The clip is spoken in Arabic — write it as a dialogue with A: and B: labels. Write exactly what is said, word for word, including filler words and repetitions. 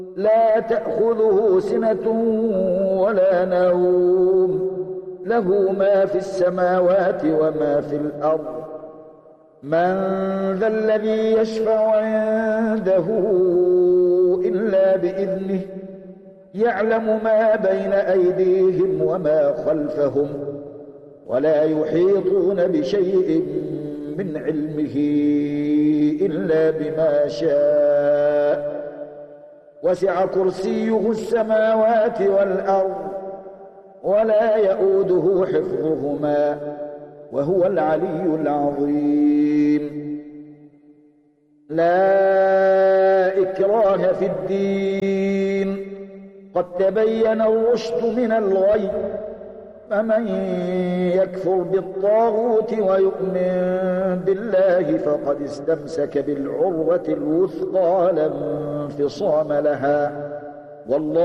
A: لا تأخذه سنة ولا نوم له ما في السماوات وما في الأرض من ذا الذي يشفع عنده إلا بإذنه يعلم ما بين أيديهم وما خلفهم ولا يحيطون بشيء من علمه إلا بما شاء وسع كرسيه السماوات والأرض ولا يؤوده حفظهما وهو العلي العظيم. لا إكراه في الدين قد تبين الرشد من الغي فمن يكفر بالطاغوت ويؤمن بالله فقد استمسك بالعروة الوثقى لا انفصام لها والله